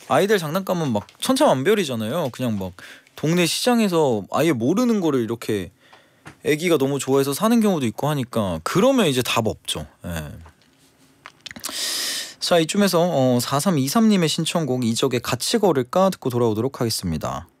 아이들 장난감은 막 천차만별이잖아요. 그냥 막 동네 시장에서 아예 모르는 거를 이렇게 애기가 너무 좋아해서 사는 경우도 있고 하니까 그러면 이제 답 없죠. 예. 자, 이쯤에서 4323님의 신청곡 이적의 같이 걸을까 듣고 돌아오도록 하겠습니다.